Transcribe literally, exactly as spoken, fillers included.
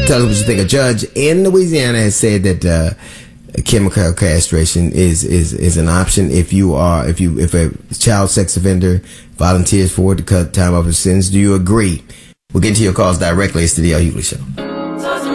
Tell us what you think. A judge in Louisiana has said that uh, chemical castration is, is, is an option if you are if you if a child sex offender volunteers for it to cut time off his sentence. Do you agree? We'll get to your calls directly. It's the D L Hughley Show.